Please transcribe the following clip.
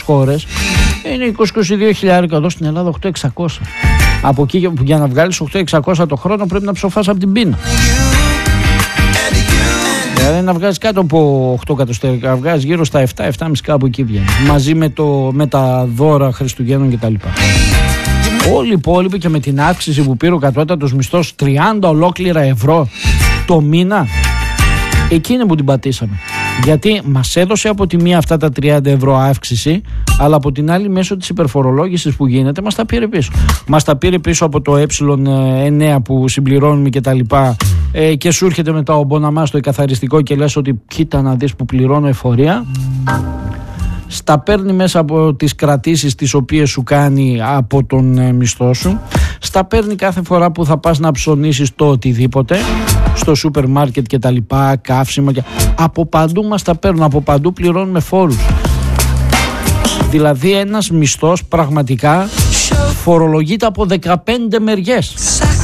χώρες είναι 20-22 χιλιάρικα, εδώ στην Ελλάδα 8.600. Από εκεί που για να βγάλεις 8.600 το χρόνο πρέπει να ψοφάς από την πείνα. Δηλαδή να βγάζεις κάτω από 8 εκατοστάρικα, να βγάζεις γύρω στα 7-7,5 κάπου εκεί βγαίνει. Μαζί με τα δώρα Χριστουγέννων κτλ. Όλοι οι υπόλοιποι και με την αύξηση που πήρε ο κατώτατος μισθός 30 ολόκληρα ευρώ το μήνα, εκεί είναι που την πατήσαμε. Γιατί μας έδωσε από τη μία αυτά τα 30 ευρώ αύξηση, αλλά από την άλλη μέσω της υπερφορολόγησης που γίνεται μας τα πήρε πίσω. Μας τα πήρε πίσω από το ε9 που συμπληρώνουμε και τα λοιπά, και σου έρχεται μετά ο Μποναμά στο εκαθαριστικό και λες ότι κοίτα να δεις που πληρώνω εφορία. Στα παίρνει μέσα από τις κρατήσεις τις οποίες σου κάνει από τον μισθό σου. Στα παίρνει κάθε φορά που θα πας να ψωνίσεις το οτιδήποτε στο σούπερ μάρκετ και τα λοιπά, καύσιμα και... από παντού μας τα παίρνουν, από παντού πληρώνουμε φόρους. Δηλαδή ένας μισθός πραγματικά φορολογείται από 15 μεριές.